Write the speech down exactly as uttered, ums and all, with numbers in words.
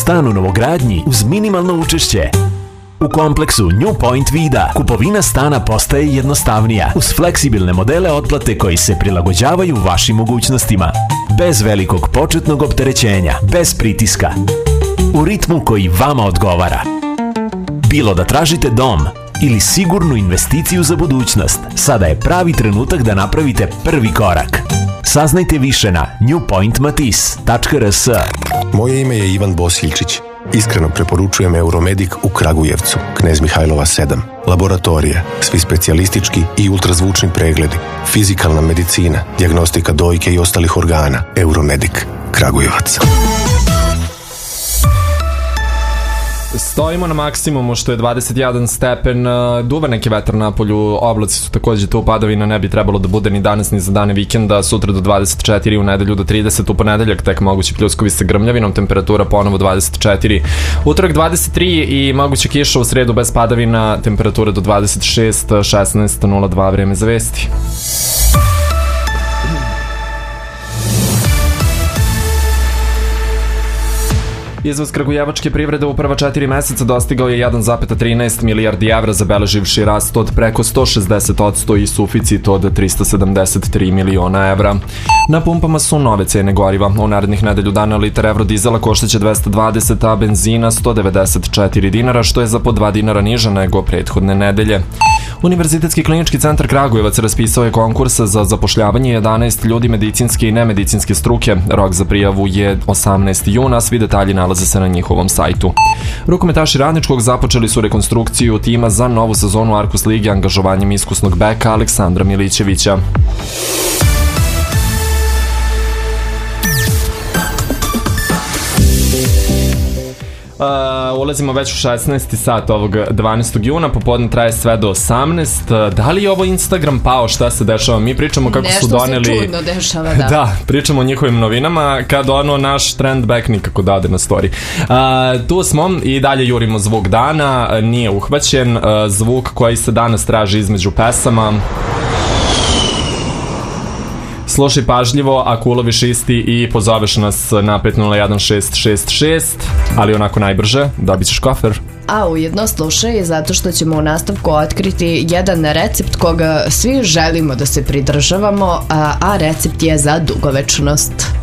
stan u novogradnji uz minimalno učešće. U kompleksu New Point Vida kupovina stana postaje jednostavnija uz fleksibilne modele otplate koji se prilagođavaju vašim mogućnostima. Bez velikog početnog opterećenja, bez pritiska. U ritmu koji vama odgovara. Bilo da tražite dom ili sigurnu investiciju za budućnost, sada je pravi trenutak da napravite prvi korak. Saznajte više na new point matis tačka r s. Moje ime je Ivan Bosiljčić. Iskreno preporučujem Euromedic u Kragujevcu, Knez Mihajlova sedam. Laboratorije, svi specijalistički i ultrazvučni pregledi, fizikalna medicina, dijagnostika dojke i ostalih organa. Euromedic, Kragujevac. Stojimo na maksimumu što je dvadeset jedan stepen, duva neki vetar na polju, oblaci su takođe tu, padavina ne bi trebalo da bude ni danas ni za dane vikenda, sutra do dvadeset četiri, u nedelju do trideset, u ponedeljak tek mogući pljuskovi sa grmljavinom, temperatura ponovo dvadeset četiri, utorak dvadeset tri i moguća kiša, u sredu bez padavina, temperatura do dvadeset šest, šesnaest nula dva, vreme za vesti. Izvoz kragujevačke privrede u prva četiri meseca dostigao je jedan zarez trinaest milijardi evra, zabeleživši rast od preko sto šezdeset posto i suficit od trista sedamdeset tri miliona evra. Na pumpama su nove cene goriva. U narednih nedelju dana litar evrodizela koštaće dvesta dvadeset, a benzina sto devedeset četiri dinara, što je za po dva dinara niža nego prethodne nedelje. Univerzitetski klinički centar Kragujevac raspisao je konkurs za zapošljavanje jedanaest ljudi medicinske i nemedicinske struke. Rok za prijavu je osamnaesti juna, svi detalji nalaze se na njihovom sajtu. Rukometaši Radničkog započeli su rekonstrukciju tima za novu sezonu Arkus Lige angažovanjem iskusnog beka Aleksandra Milićevića. Uh, ulazimo već u šesnaesti sat ovog dvanaestog juna, popodne traje sve do osamnaest. Da li je ovo Instagram pao, šta se dešava? Mi pričamo kako nešto su doneli... Nešto se čudno dešava, da. Da, pričamo o njihovim novinama, kad ono naš trend back nikako dade na story. Uh, tu smo i dalje jurimo zvuk dana, nije uhvaćen, uh, zvuk koji se danas traži između pesama. Slušaj pažljivo, ako uloviš isti i pozoveš nas na pet nula jedan šest šest šest, ali onako najbrže, dobit ćeš kofer. A ujedno slušaj, zato što ćemo u nastavku otkriti jedan recept koga svi želimo da se pridržavamo, a, a recept je za dugovečnost.